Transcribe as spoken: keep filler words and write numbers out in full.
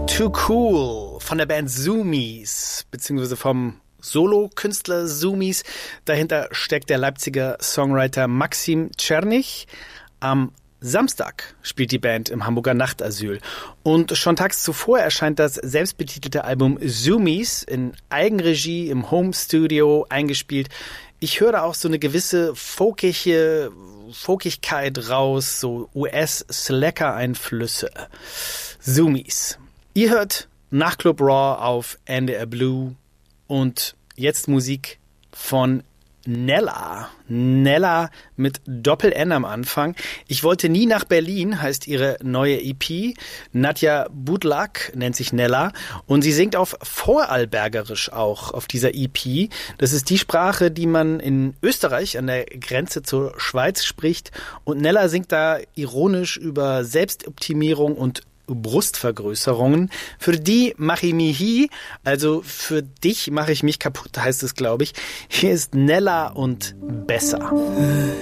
Too Cool von der Band Zoomies, beziehungsweise vom Solo-Künstler Zoomies. Dahinter steckt der Leipziger Songwriter Maxim Czernych. Am Samstag spielt die Band im Hamburger Nachtasyl. Und schon tags zuvor erscheint das selbstbetitelte Album Zoomies in Eigenregie im Home-Studio eingespielt. Ich höre auch so eine gewisse folkige Folkigkeit raus, so U S-Slacker-Einflüsse. Zoomies. Ihr hört Nachtclub Raw auf N D R Blue und jetzt Musik von Nella. Nella mit Doppel-N am Anfang. Ich wollte nie nach Berlin, heißt ihre neue E P. Nadja Budlak nennt sich Nella und sie singt auf Vorarlbergerisch auch auf dieser E P. Das ist die Sprache, die man in Österreich an der Grenze zur Schweiz spricht und Nella singt da ironisch über Selbstoptimierung und Brustvergrößerungen. Für die mache ich mich hi, also für dich mache ich mich kaputt, heißt es, glaube ich. Hier ist Nella und Besser.